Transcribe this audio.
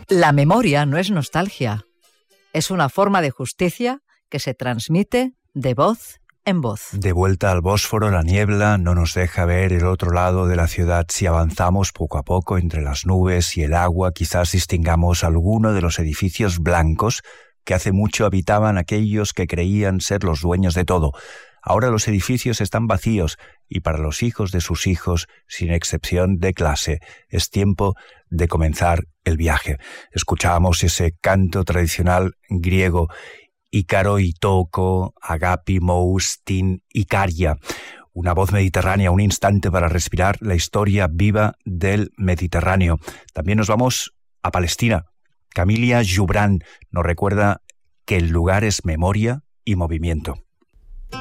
La memoria no es nostalgia, es una forma de justicia que se transmite de voz en voz. De vuelta al Bósforo, la niebla no nos deja ver el otro lado de la ciudad. Si avanzamos poco a poco entre las nubes y el agua, quizás distingamos alguno de los edificios blancos que hace mucho habitaban aquellos que creían ser los dueños de todo. Ahora los edificios están vacíos y para los hijos de sus hijos, sin excepción de clase, es tiempo de comenzar el viaje. Escuchábamos ese canto tradicional griego, Ícaro y Toco, Agapi, Mous, Tin, Icaria. Una voz mediterránea, un instante para respirar la historia viva del Mediterráneo. También nos vamos a Palestina. Camilia Jubran nos recuerda que el lugar es memoria y movimiento.